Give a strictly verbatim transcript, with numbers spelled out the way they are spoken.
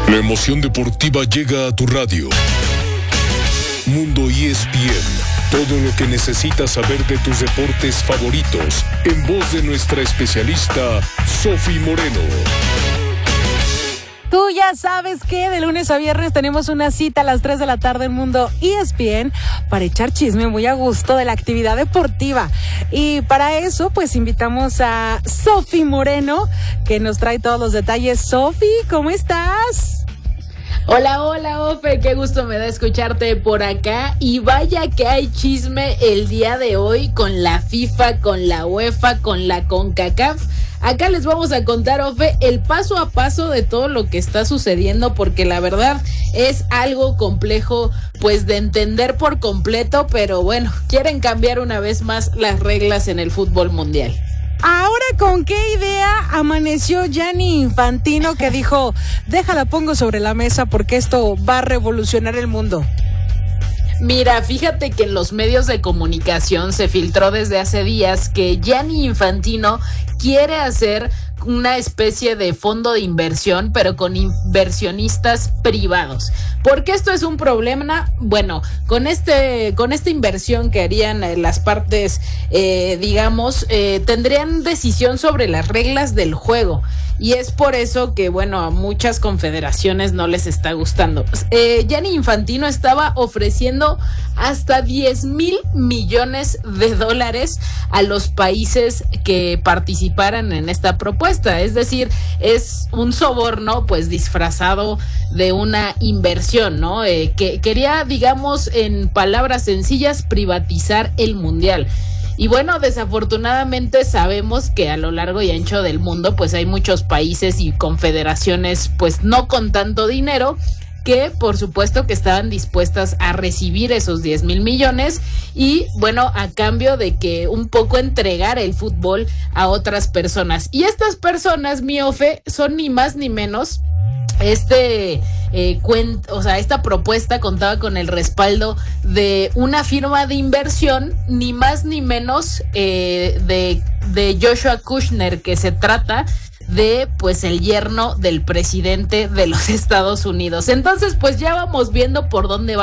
La emoción deportiva llega a tu radio. Mundo E S P N. Todo lo que necesitas saber de tus deportes favoritos, en voz de nuestra especialista, Sofi Moreno. Tú ya sabes que de lunes a viernes tenemos una cita a las tres de la tarde en Mundo E S P N para echar chisme muy a gusto de la actividad deportiva. Y para eso, pues invitamos a Sofi Moreno, que nos trae todos los detalles. Sofi, ¿cómo estás? Hola, hola, Ofe, qué gusto me da escucharte por acá. Y vaya que hay chisme el día de hoy con la FIFA, con la UEFA, con la CONCACAF. Acá les vamos a contar, Ofe, el paso a paso de todo lo que está sucediendo, porque la verdad es algo complejo, pues, de entender por completo, pero bueno, quieren cambiar una vez más las reglas en el fútbol mundial. Ahora, ¿con qué idea amaneció Gianni Infantino que dijo, déjala pongo sobre la mesa porque esto va a revolucionar el mundo? Mira, fíjate que en los medios de comunicación se filtró desde hace días que Gianni Infantino quiere hacer una especie de fondo de inversión, pero con inversionistas privados. ¿Por qué esto es un problema? Bueno, con este, con esta inversión que harían las partes, eh, digamos, eh, tendrían decisión sobre las reglas del juego. Y es por eso que, bueno, a muchas confederaciones no les está gustando. Eh, Gianni Infantino estaba ofreciendo hasta diez mil millones de dólares a los países que participaran en esta propuesta. Es decir, es un soborno, pues, disfrazado de una inversión, ¿no? Eh, que quería, digamos, en palabras sencillas, privatizar el mundial. Y bueno, desafortunadamente sabemos que a lo largo y ancho del mundo, pues hay muchos países y confederaciones, pues no con tanto dinero, que por supuesto que estaban dispuestas a recibir esos diez mil millones y bueno, a cambio de que un poco entregar el fútbol a otras personas. Y estas personas, mi Ofe, son ni más ni menos este eh, cuen- o sea, esta propuesta contaba con el respaldo de una firma de inversión, ni más ni menos eh, de, de Joshua Kushner, que se trata de, pues, el yerno del presidente de los Estados Unidos. Entonces, pues ya vamos viendo por dónde va